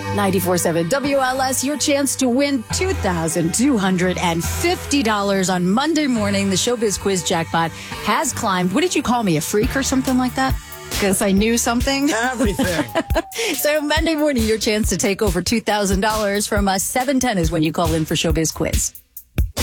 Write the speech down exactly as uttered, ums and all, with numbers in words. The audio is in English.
ninety-four point seven W L S, your chance to win two thousand two hundred fifty dollars on Monday morning. The Showbiz Quiz jackpot has climbed. What did you call me, a freak or something like that? Because I knew something. Everything. So Monday morning, your chance to take over two thousand dollars from us. seven ten is when you call in for Showbiz Quiz.